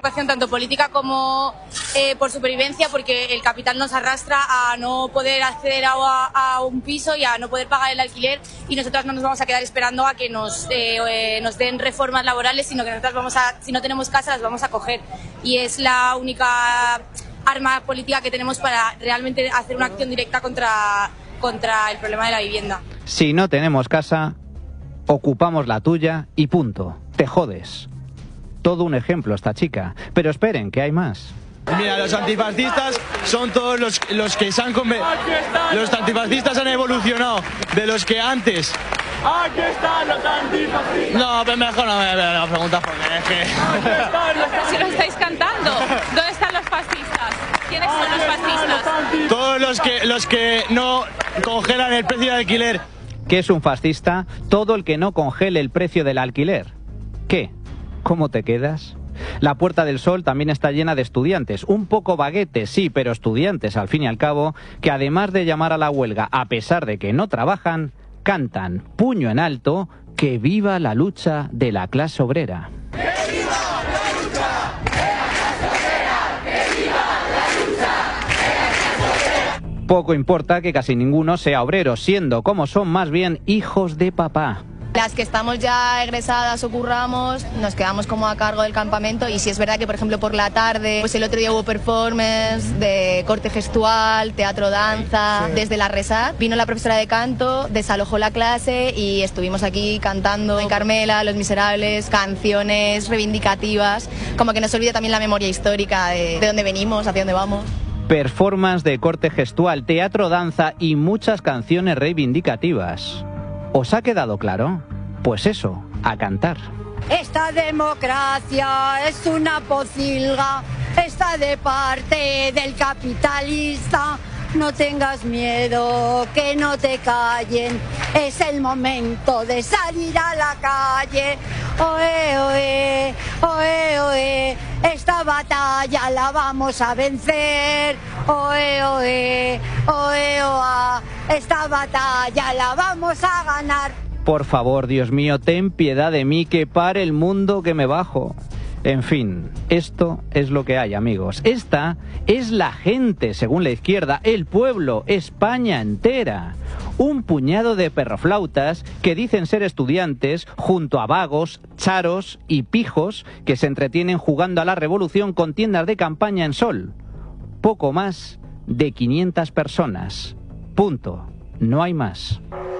Educación tanto política como por supervivencia, porque el capital nos arrastra a no poder acceder a un piso y a no poder pagar el alquiler, y nosotras no nos vamos a quedar esperando a que nos den reformas laborales, sino que nosotras si no tenemos casa, las vamos a coger, y es la única arma política que tenemos para realmente hacer una acción directa contra el problema de la vivienda. Si no tenemos casa, ocupamos la tuya y punto. Te jodes. Todo un ejemplo esta chica. Pero esperen, que hay más. Mira, los antifascistas son todos los que se han los antifascistas han evolucionado de los que antes. Aquí están los antifascistas. No, pero mejor no me la preguntas porque es que... Si lo estáis cantando, ¿dónde están los fascistas? ¿Quiénes son los fascistas? Todos los que no congelan el precio del alquiler. ¿Qué es un fascista? Todo el que no congele el precio del alquiler. ¿Qué? ¿Cómo te quedas? La Puerta del Sol también está llena de estudiantes, un poco vaguetes, sí, pero estudiantes al fin y al cabo, que además de llamar a la huelga a pesar de que no trabajan, cantan, puño en alto, que viva la lucha de la clase obrera. ¡Que viva la lucha de la clase obrera! ¡Que viva la lucha de la clase obrera! Poco importa que casi ninguno sea obrero, siendo como son más bien hijos de papá. Las que estamos ya egresadas o curramos, nos quedamos como a cargo del campamento, y sí es verdad que, por ejemplo, por la tarde, pues el otro día hubo performance de corte gestual, teatro, danza, sí. Desde la RESAT vino la profesora de canto, desalojó la clase y estuvimos aquí cantando en Carmela, Los Miserables, canciones reivindicativas, como que nos olvida también la memoria histórica de dónde venimos, hacia dónde vamos. Performance de corte gestual, teatro, danza y muchas canciones reivindicativas. ¿Os ha quedado claro? Pues eso, a cantar. Esta democracia es una pocilga, está de parte del capitalista. No tengas miedo, que no te callen, es el momento de salir a la calle. Oe, oe, oe, oe, esta batalla la vamos a vencer. Oe, oe, oe, oa, esta batalla la vamos a ganar. Por favor, Dios mío, ten piedad de mí, que pare el mundo, que me bajo. En fin, esto es lo que hay, amigos. Esta es la gente, según la izquierda, el pueblo, España entera. Un puñado de perroflautas que dicen ser estudiantes junto a vagos, charos y pijos que se entretienen jugando a la revolución con tiendas de campaña en Sol. Poco más de 500 personas. Punto. No hay más.